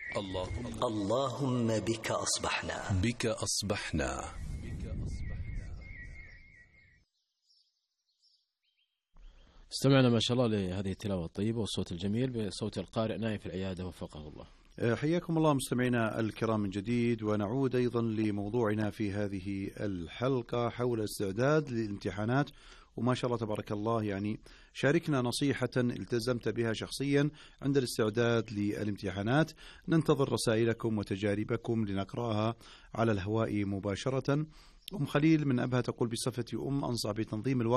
اللهم بك أصبحنا. استمعنا ما شاء الله لهذه التلاوة الطيبة والصوت الجميل بصوت القارئ نايف العيادة وفقه الله. حياكم الله مستمعينا الكرام من جديد، ونعود أيضا لموضوعنا في هذه الحلقة حول الاستعداد للامتحانات. وما شاء الله تبارك الله، يعني شاركنا نصيحة التزمت بها شخصيا عند الاستعداد للامتحانات. ننتظر رسائلكم وتجاربكم لنقرأها على الهواء مباشرة. أم خليل من أبها تقول: بصفتي أنصح بتنظيم الوقت